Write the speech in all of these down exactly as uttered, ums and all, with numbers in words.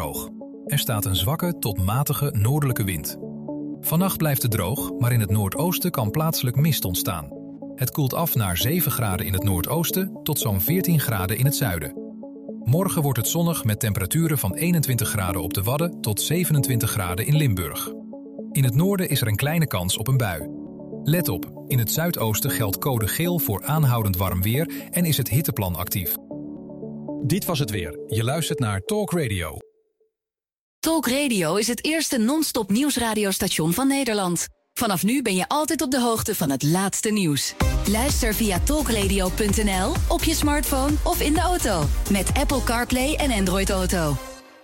droog. Er staat een zwakke tot matige noordelijke wind. Vannacht blijft het droog, maar in het noordoosten kan plaatselijk mist ontstaan. Het koelt af naar zeven graden in het noordoosten tot zo'n veertien graden in het zuiden. Morgen wordt het zonnig met temperaturen van eenentwintig graden op de Wadden tot zevenentwintig graden in Limburg. In het noorden is er een kleine kans op een bui. Let op, in het zuidoosten geldt code geel voor aanhoudend warm weer en is het hitteplan actief. Dit was het weer. Je luistert naar Talk Radio. Talk Radio is het eerste non-stop nieuwsradiostation van Nederland. Vanaf nu ben je altijd op de hoogte van het laatste nieuws. Luister via talkradio punt n l, op je smartphone of in de auto. Met Apple CarPlay en Android Auto.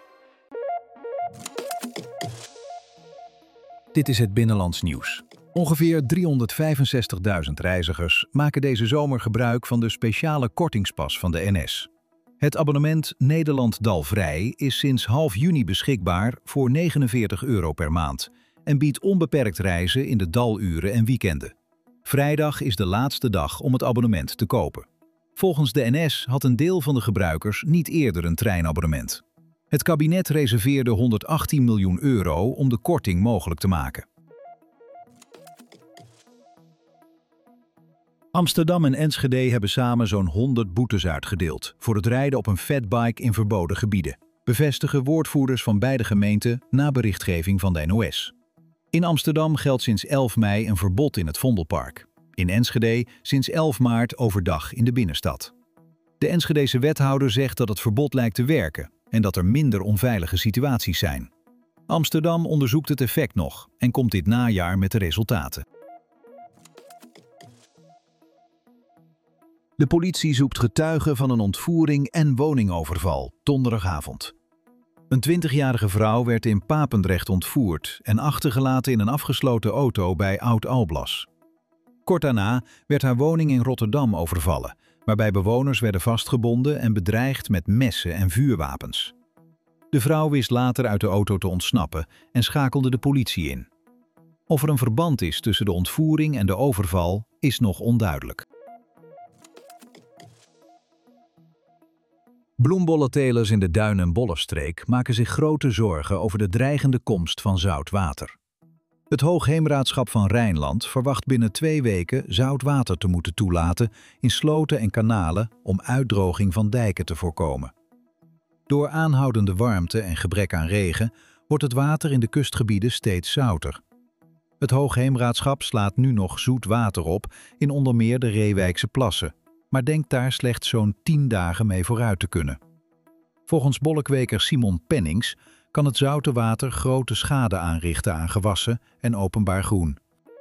Dit is het Binnenlands Nieuws. Ongeveer driehonderdvijfenzestigduizend reizigers maken deze zomer gebruik van de speciale kortingspas van de N S. Het abonnement Nederland Dalvrij is sinds half juni beschikbaar voor negenenveertig euro per maand en biedt onbeperkt reizen in de daluren en weekenden. Vrijdag is de laatste dag om het abonnement te kopen. Volgens de N S had een deel van de gebruikers niet eerder een treinabonnement. Het kabinet reserveerde honderdachttien miljoen euro om de korting mogelijk te maken. Amsterdam en Enschede hebben samen zo'n honderd boetes uitgedeeld voor het rijden op een fatbike in verboden gebieden, bevestigen woordvoerders van beide gemeenten na berichtgeving van de N O S. In Amsterdam geldt sinds elf mei een verbod in het Vondelpark. In Enschede sinds elf maart overdag in de binnenstad. De Enschedese wethouder zegt dat het verbod lijkt te werken en dat er minder onveilige situaties zijn. Amsterdam onderzoekt het effect nog en komt dit najaar met de resultaten. De politie zoekt getuigen van een ontvoering en woningoverval donderdagavond. Een twintigjarige vrouw werd in Papendrecht ontvoerd en achtergelaten in een afgesloten auto bij Oud-Alblas. Kort daarna werd haar woning in Rotterdam overvallen, waarbij bewoners werden vastgebonden en bedreigd met messen en vuurwapens. De vrouw wist later uit de auto te ontsnappen en schakelde de politie in. Of er een verband is tussen de ontvoering en de overval is nog onduidelijk. Bloembollentelers in de Duin- en Bollenstreek maken zich grote zorgen over de dreigende komst van zout water. Het Hoogheemraadschap van Rijnland verwacht binnen twee weken zout water te moeten toelaten in sloten en kanalen om uitdroging van dijken te voorkomen. Door aanhoudende warmte en gebrek aan regen wordt het water in de kustgebieden steeds zouter. Het Hoogheemraadschap slaat nu nog zoet water op in onder meer de Reewijkse plassen, maar denkt daar slechts zo'n tien dagen mee vooruit te kunnen. Volgens bollenkweker Simon Pennings kan het zoute water grote schade aanrichten aan gewassen en openbaar groen.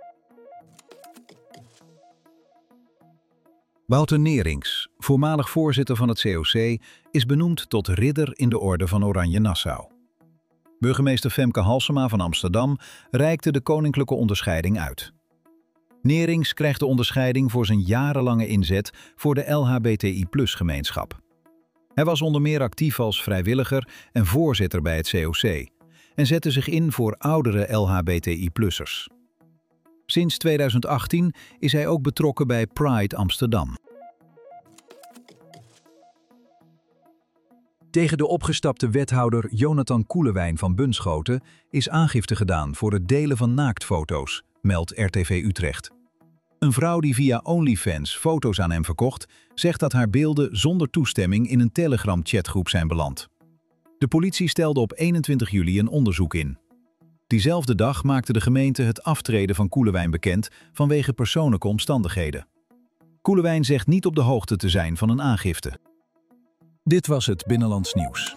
Wouter Neerings, voormalig voorzitter van het C O C, is benoemd tot ridder in de Orde van Oranje Nassau. Burgemeester Femke Halsema van Amsterdam reikte de koninklijke onderscheiding uit. Neerings krijgt de onderscheiding voor zijn jarenlange inzet voor de L H B T I plus gemeenschap. Hij was onder meer actief als vrijwilliger en voorzitter bij het C O C en zette zich in voor oudere L H B T I plussers. Sinds tweeduizend achttien is hij ook betrokken bij Pride Amsterdam. Tegen de opgestapte wethouder Jonathan Koelewijn van Bunschoten is aangifte gedaan voor het delen van naaktfoto's, meldt R T V Utrecht. Een vrouw die via OnlyFans foto's aan hem verkocht, zegt dat haar beelden zonder toestemming in een Telegram-chatgroep zijn beland. De politie stelde op eenentwintig juli een onderzoek in. Diezelfde dag maakte de gemeente het aftreden van Koelewijn bekend vanwege persoonlijke omstandigheden. Koelewijn zegt niet op de hoogte te zijn van een aangifte. Dit was het Binnenlands Nieuws.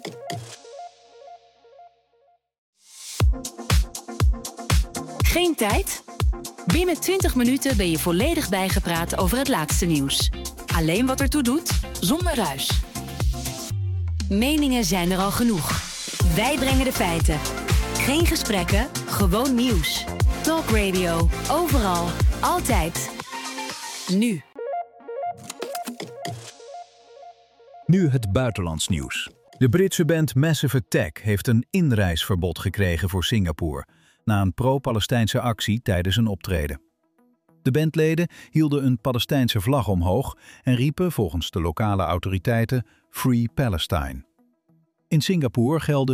Geen tijd? Binnen twintig minuten ben je volledig bijgepraat over het laatste nieuws. Alleen wat ertoe doet, zonder ruis. Meningen zijn er al genoeg. Wij brengen de feiten. Geen gesprekken, gewoon nieuws. Talk Radio, overal, altijd. Nu. Nu het buitenlands nieuws. De Britse band Massive Attack heeft een inreisverbod gekregen voor Singapore na een pro-Palestijnse actie tijdens een optreden. De bandleden hielden een Palestijnse vlag omhoog en riepen volgens de lokale autoriteiten Free Palestine. In Singapore gelden